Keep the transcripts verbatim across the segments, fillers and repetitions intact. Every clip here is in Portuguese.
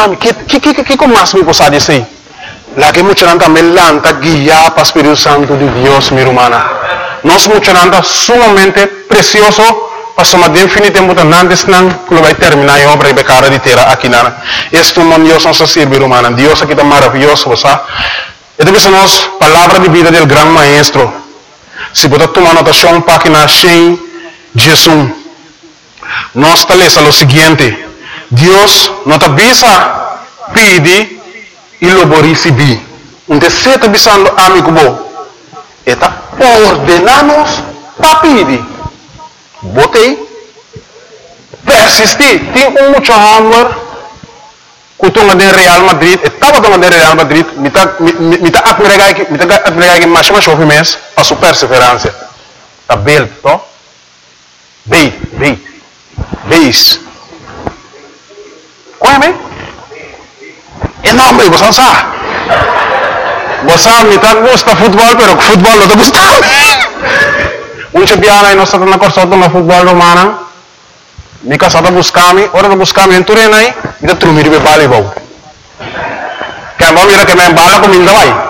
buscar-me. Que que que que como mais me possa dizer? Lá que mucho nanta melanta guiar para o Espírito Santo de Deus, minha irmã. Nós mucho nanta sumamente precioso para somar definitivamente antes não que vai terminar a obra e becara de terra aqui na. Este mundo Deus não se sirve, irmã. Deus aqui está maravilhoso, sabe? E depois nós palavra de vida do grande maestro. Se você tomar notação página cem, Jesus. Nós está lendo o seguinte. Deus não está bisa pede e logo receber. Um terceiro bisando amigo bom. Está ordenando para pedir. Botei. Persistir. Tem um muito amor. Kutunga de Real Madrid. Estava tomando de Real Madrid. Me está me está admirando que me está admirando que mais mais chove mês para sua perseverança. Está bem, to? Bem, bem, beis. Qual é mesmo? É nome, você não sabe. Você me está gosta futebol, pero futebol não está gostando. Um champion nós estamos na corção do futebol romano. Me casa está buscando, ora está buscando em Turena aí, me está trumir de voleibol. Quem vai mirar que me embala comigo vai.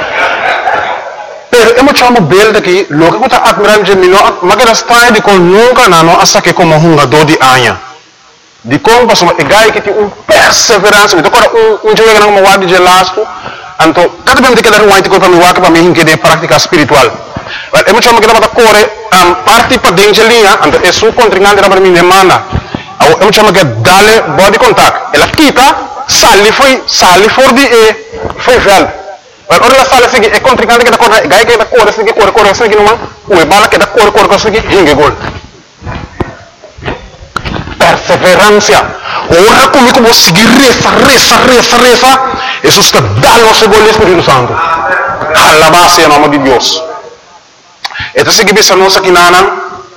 Pero eu me chamo belo daqui, logo que eu estou admirando de mim, mas que está de com nunca não, hasta que como um jogador de anha. De como passou é gai que tem um perseverança, então agora um um jogo não me de lasco, então cada vez que cada um vai ter para me vai para mim que de prática espiritual. Eu me chamo que está corre um parte para dentro linha, então é sua contrincante para mim demanda. Eu me chamo que dale body contact. Ela quita, sali foi sali for de e foi velho. Ora ela sali seguir é contrincante que está corre, gai que está corre seguir corre corre seguir não, o bala que está corre corre seguir hinge gol. Perseverança. Ora comigo vou seguir reza, reza, reza, reza. Isso está dando o segundo Espírito Santo. Alabado em nome de Deus. Então se que bisa nós aqui nana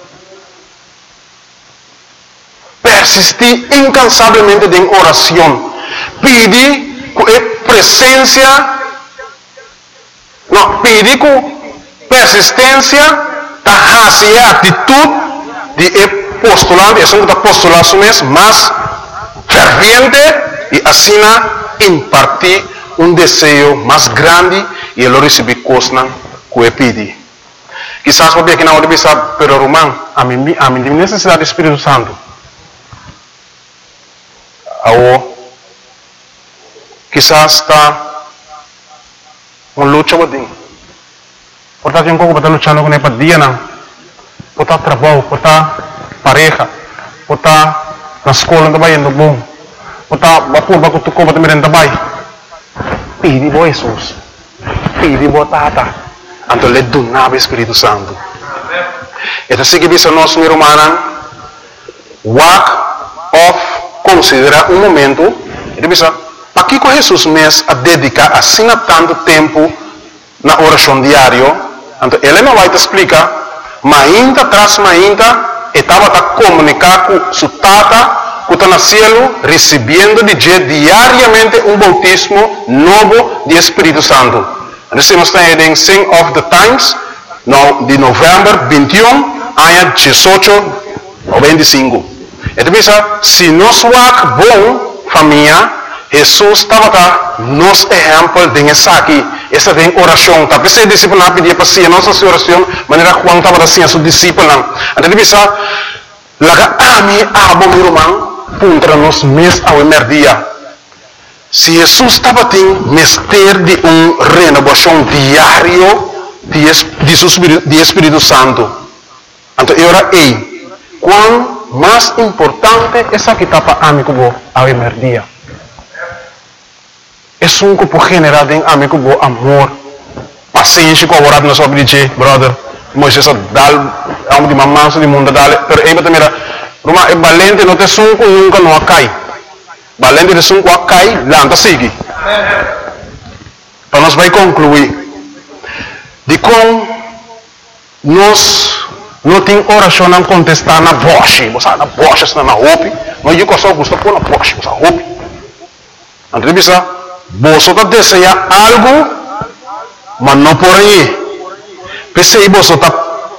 persistir incansavelmente em oração. Pedir com presença, não, pedir com persistência, tahasia atitude de postulante, é um postulado mesmo, mas ferviente e assim impartir um desejo mais grande e ele receber coisas que ele pede. Quizás porque aqui na hora bisa, pero Romão, a mim a mim tem necessidade do Espírito Santo. Ao quizás está uma luta bodim. Portanto, eu pouco para lutar com ele dia não. Portanto, trabalho, portanto, pareja, portanto, na escola também indo bom. Portanto, vapor bago tuko para também também. Pedi bo Jesus. Pedi bo tata. Então, lhe donava o Espírito Santo. Então, se que bisa nós, minha irmã, walk off, considera um momento, ele bisa, para que Jesus mesmo a dedicar assim a tanto tempo na oração diária, então ele não vai te explicar, mas ainda atrás, mas ainda, estava a comunicar com sua tata, que está no cielo, recebendo de diariamente um bautismo novo de Espírito Santo. Então, nós estamos em Sing of the Times, no, de novembro vinte e um, a dezoito ou vinte e cinco. Então, se nós somos bom família, Jesus estava cá, nos exemplo de essa aqui, essa tem oração. Tapi se discípulo pedia para si, nossa oração, maneira Juan estava assim a seu discípulo. Então, bisa, laga ami abo mi irmão, puntra nos mes ao emerdia. Se Jesus estava tendo mestre de um renovação diário de, de, de Espírito Santo. Então, eu era ei, quão mais importante essa que está para amigo ao emerdia. É um que por generar em amigo bo amor, paciência com o na sua vida, brother. Moisés dal, a um de mamãe do mundo dale, pero aí também era, Roma é valente, não te sunco nunca não cai. Valente de sunco cai, lá não sigue. Para nós vai concluir de como nós não tem oração não contestar na voz, você na voz está na roupa, mas eu só gosto pôr na voz, você roupa. Então bisa você está desejando algo, mas não por aí. Pensei você está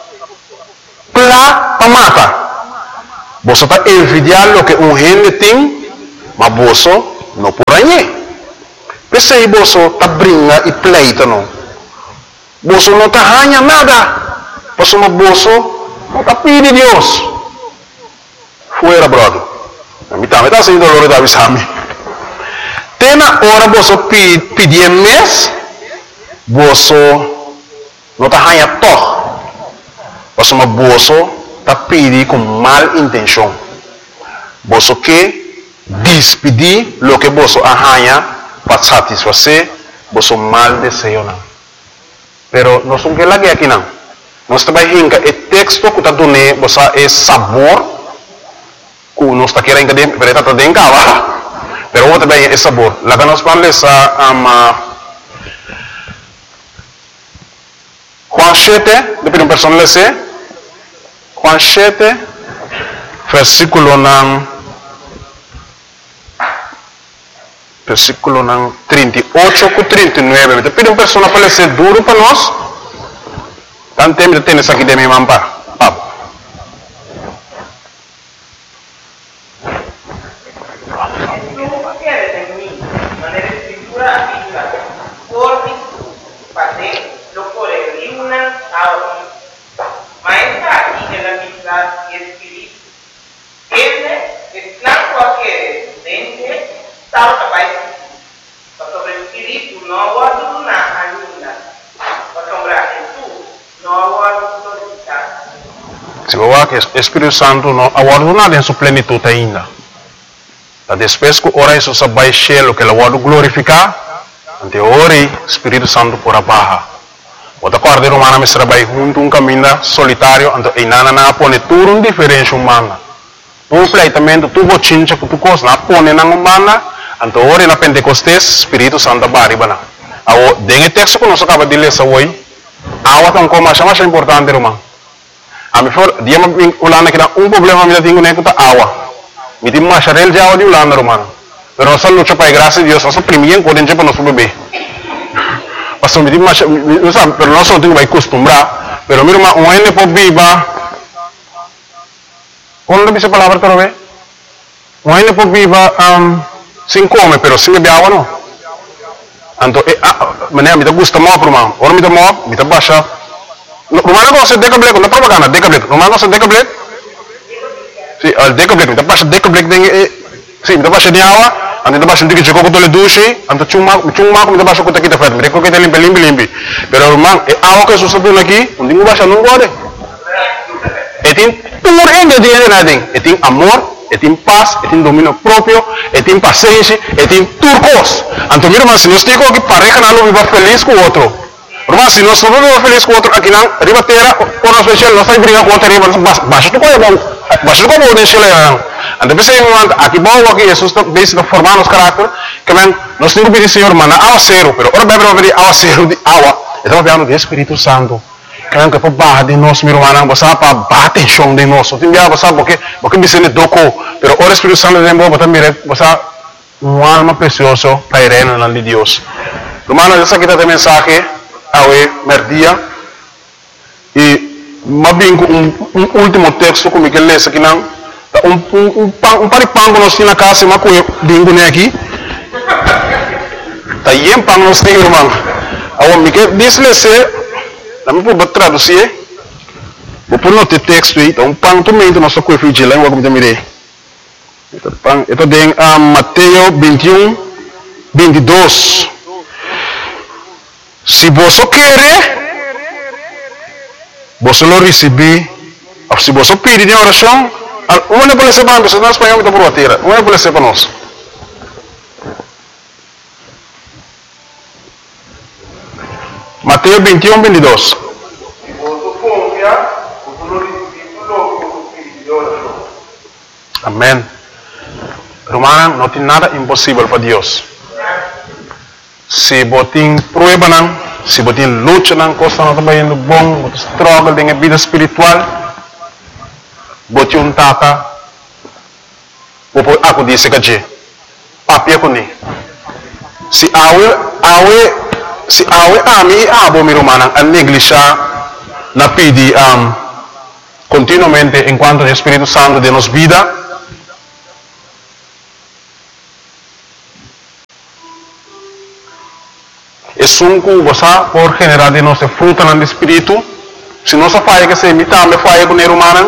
plá para matar. Você está envidiando o que um gente tem, mas você no por aí. Pensei, boso, tá brinca e pleita, não. Boso não tá ganha nada. Boso no boso, não tá pedindo Deus. Fuera, brother. A mim também tá sendo dolor da visame. Tem na hora boso pedir mês, boso não tá ganha to. Boso no boso tá pedindo com mal intenção. Boso que despedir lo que boso arranha para satisfazer boso mal desejo não. Pero nós não quer lagi aqui não. Nós também hinca o texto que está dando boso é sabor que nós está querendo que vereta está dentro lá. Pero outro também é sabor. Lá que nós vamos ler ama Juan sete, depois uma pessoa lê Juan sete, versículo não versículo não trinta e oito com trinta e nove. Te pido uma pessoa para ser duro para nós. Tanto tempo tem isso aqui de minha mampa. Papo. Se você que o Espírito Santo não aguarda nada em sua plenitude ainda. Da depois que ora isso se vai cheio que ele aguarda glorificar, ante ora o Espírito Santo por abaixo. Outra coisa romana me será vai junto um caminho solitário, ante e nada na pone tudo um diferente humana. Tu pleitamento tu bochincha que tu cos na pone na humana, ante ora na Pentecostes Espírito Santo bari bana. Awo dengue texto que nós acaba de ler essa hoje, awa tão como mais mais importante romano. A mim for dia me ulana que um problema me tenho nem que tá água. Me tem mais charel de água de ulana romano. Pero nós luta para graça de Deus, nós primeiro podemos para nosso bebê. Pastor me tem mais, não sabe, pero nós não temos que acostumbrar. Pero mira, um ene por viva. Quando dice palavra todo bem? Um ene por viva um sem comer, pero sem beber água não. Então, maneira me gusta mais por mim. Ora me dá mais, me dá baixa. Rumah ko sa dekablek, na propaganda dekablek. Rumah ko sa dekablek. Si al dekablek, kita pas dekablek ding eh si kita pas di awa, ante kita pas hindi ko ko tole dushi, ante chuma chuma ko kita pas ko kita fet, mereka kita limpi limpi limpi. Pero rumah eh awa ko susunod lagi, hindi mo ba siya nunggo de. Etin puro ingrediente na ding, etin amor, etin paz, etin dominio propio, etin paciencia, etin turcos. Ante mira mas nos digo que pareja na lo viva feliz com outro. Rumah si nós não vamos feliz com outro aqui não, riba terra, por nós especial nós vai brigar com outro riba, baixo tu coisa bom, baixo tu coisa bom nesse leão. Então pensei em aqui bom aqui Jesus está bem formar nos caráter, que vem nós temos que pedir Senhor mana awa zero, pero ora bebe pedir awa zero de awa, então vamos do Espírito Santo, que vem que para barra de nós meu mana, você para bater chão de nós, tem dia você porque porque me sente doco, pero ora Espírito Santo de bom, você mire, você uma alma preciosa para irena na de Deus. Hermano, essa aqui tem mensagem awe merdia e mabingo um, um último texto como que lê aqui não um um um, um paripango nós tinha na casa mas que bingo né aqui tá yem pang nós tem irmão awe me que diz lê se não me pode traduzir vou pôr no texto aí então pang também nós só que fui lá como te mirei então pang então tem a Mateus vinte e um, vinte e dois. Se você quer, você lo receber. Se você pedir em oração, uma não pode ser para nós, nós espanhol está por a terra, uma não pode ser para nós. Mateus vinte e um, vinte e dois. Se você confiar, você lo receber logo que você pedir em oração. Amém. Romana, não tem nada impossível para Deus. Se botin prueba nang, se botin lucha nang, costa na tabayendo bom, botin struggle dengan vida espiritual, botin un tata, popo ako di se kaje, papi ako ni. Si awe, awe, si awe ami abo mi romanang ang neglisya na pidi um, continuamente en cuanto al Espíritu Santo de nos vida. E sunku gosa por generar de nosso fruto no espírito. Se nós faz que se imitar, me faz com o humano.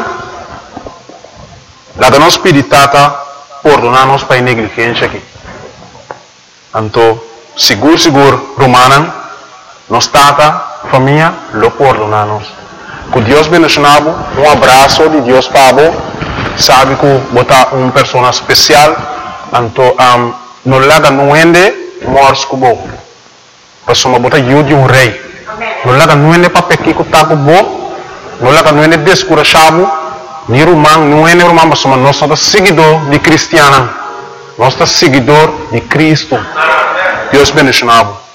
La nossa espiritata ordenar-nos para a negligência aqui. Então, seguro, seguro, romana, nós tata, família, lo ordenar-nos. Que Deus bendicionado, um abraço de Deus para você. Sabe que botar uma pessoa especial, então, um, não laga não ende, morres com você. Pessoa botar eu de um rei. Não laga não ende para pequeno que está com você. Não laga não ende descurachado. Ni romano, não ende romano, mas nós somos seguidor de cristiano. Nós somos seguidor de Cristo. Deus bendicionado.